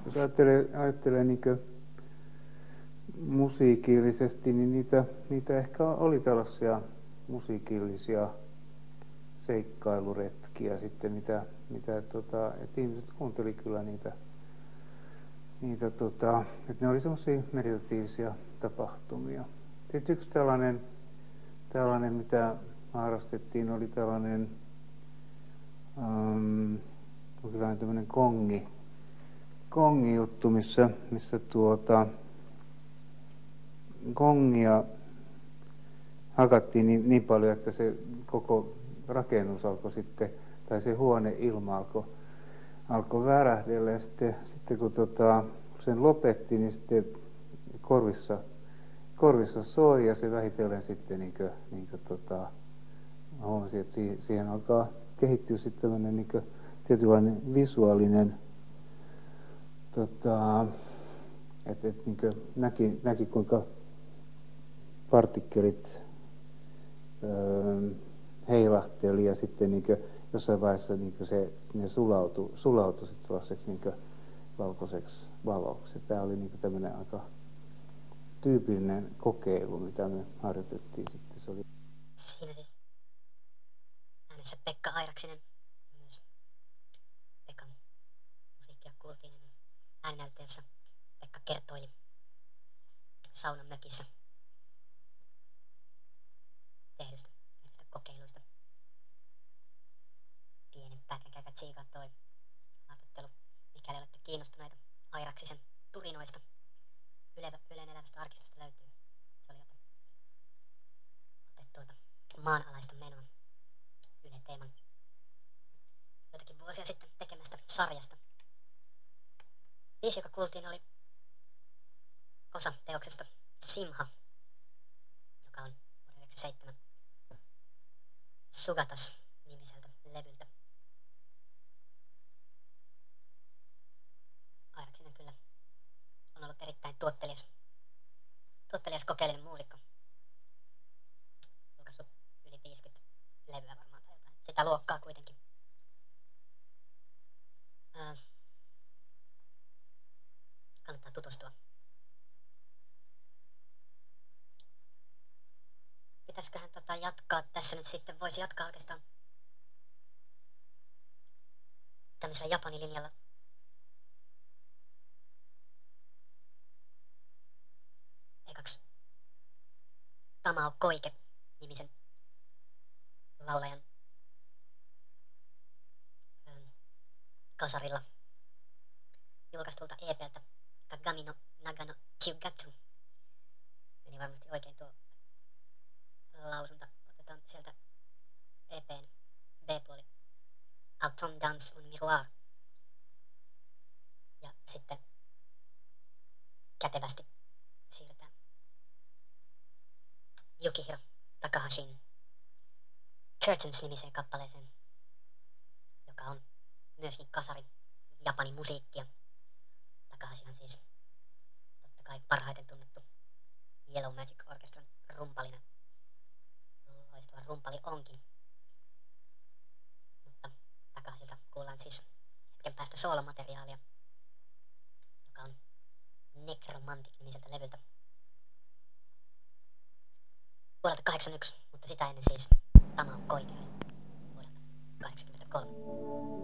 jos ajattelee niinkö musiikillisesti, niin niitä ehkä oli tällaisia musiikillisia seikkailuretkiä sitten, mitä että ihmiset kuunteli kyllä niitä että ne oli semmoisia meditatiivisia tapahtumia. Sitten yksi tällainen mitä harrastettiin, oli tällainen tämmöinen kongi-juttu, missä kongia hakattiin niin paljon, että se koko rakennus alkoi sitten, tai se huoneilma alkoi värähdellä, ja sitten kun sen lopetti, niin sitten korvissa soi, ja se vähitellen sitten huomasi, että siihen alkaa kehittyä sitten tämmöinen tietynlainen visuaalinen, että näki kuinka partikkelit heilahteli, ja sitten jossain vaiheessa ne sulautui sitten sellaiseksi valkoiseksi valoksi. Tämä oli tämmöinen aika tyypillinen kokeilu, mitä me harjoitettiin sitten. Se oli... Siinä siis äänessä Pekka Airaksinen, myös Pekan musiikkia kuultiin ääninäyttö, jossa Pekka kertoili saunan mökissä tehdystä kokeiluista. Pienen pätkän käykää tsiikaa toi haastattelu, mikäli olette kiinnostuneita Airaksisen turinoista. Ylen elävästä arkistosta löytyy. Se oli otettu maanalaista menoa Yle Teeman joitakin vuosia sitten tekemästä sarjasta. Biisi, joka kuultiin, oli osa teoksesta Simha, joka on vuoden 1997 Sugatas-nimiseltä levyltä. Airaksinen kyllä on ollut erittäin tuottelias kokeellinen muulikko. Julkaissut yli 50 levyä varmaan tai jotain. Sitä luokkaa kuitenkin. Kannattaa tutustua. Pitäisiköhän jatkaa tässä nyt sitten? Voisi jatkaa oikeastaan tämmöisellä Japanin linjalla. Ekaksi Tamao Koike-nimisen laulajan kasarilla julkaistulta EP:ltä Kagami no Nagano Chiugatsu. Meni varmasti oikein tuo lausunta. Otetaan sieltä EP:n B-puoli Autumn Dance un Miroir. Ja sitten kätevästi siirrytään Yukihiro Takahashin Curtains-nimiseen kappaleeseen, joka on myöskin kasari Japanin musiikkia. Takahashihan siis totta kai parhaiten tunnettu Yellow Magic Orchestran rumpalina. Loistava rumpali onkin. Mutta Takahashilta kuullaan siis hetken päästä soolomateriaalia, joka on Necromantic-nimiseltä levyltä vuodelta 81, mutta sitä ennen siis Tamao Koike vuodelta 83.